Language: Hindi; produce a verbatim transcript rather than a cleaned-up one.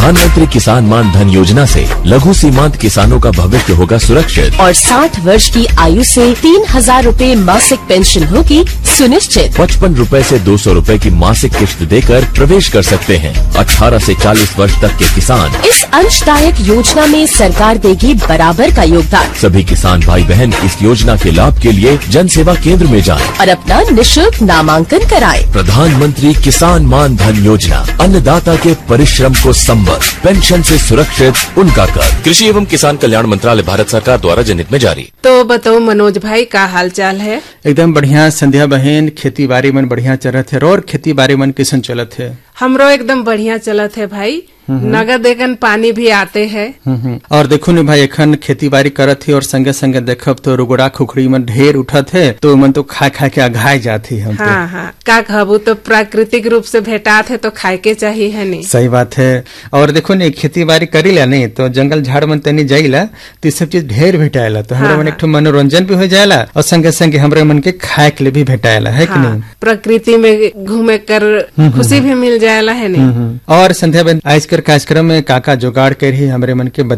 प्रधानमंत्री किसान मान धन योजना से लघु सीमांत किसानों का भविष्य होगा सुरक्षित और साठ वर्ष की आयु से तीन हजार रूपए मासिक पेंशन होगी सुनिश्चित। पचपन रूपए से दो सौ रूपए की मासिक किश्त देकर प्रवेश कर सकते हैं। अठारह से चालीस वर्ष तक के किसान इस अंशदायक योजना में सरकार देगी बराबर का योगदान। सभी किसान भाई बहन इस योजना के लाभ के लिए जन सेवा केंद्र में जाएं और अपना निशुल्क नामांकन कराएं। प्रधानमंत्री किसान मान धन योजना, अन्नदाता के परिश्रम को संबल, पेंशन से सुरक्षित उनका कर। कृषि एवं किसान कल्याण मंत्रालय, भारत सरकार द्वारा जनहित में जारी। तो बताओ मनोज भाई, का हाल चाल है? एकदम बढ़िया संध्या बहन, खेती बाड़ी मन बढ़िया चलत है और खेती बाड़ी मन किसन चलत है? हमरो एकदम बढ़िया चलत है भाई। नगद एकन पानी भी आते हैं। और देखो ने भाई, एखन खेती बाड़ी करत है और संगे संगे देखब तो रुगड़ा खुखड़ी मन ढेर उठत है, तो मन तो खा खा के अघाय जाती है। हाँ हाँ, का कहबू तो प्राकृतिक रूप से भेटात है तो खाए के चाहिए है नहीं। सही बात है। और देखो ने खेती बाड़ी करी ला नहीं तो जंगल झाड़ मन तनी जाइला तो सब चीज ढेर भेटाएला, तो हमारे मन एक मनोरंजन भी हो जाएला और संगे संगे हमारे मन के खाए के लिए भी भेटाएला है कि नहीं। प्रकृति में घूमे कर खुशी भी मिल जाएला है नहीं। और संध्या बहन, आज कर कार्यक्रम में काका जुगाड़ कर ही हमारे मन के